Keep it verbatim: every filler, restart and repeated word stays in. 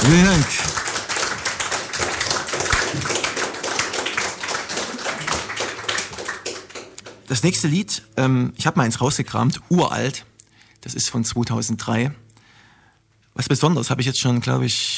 Vielen Dank. Das nächste Lied, ähm, ich habe mal eins rausgekramt, uralt. Das ist von zweitausenddrei. Was Besonderes habe ich jetzt schon, glaube ich,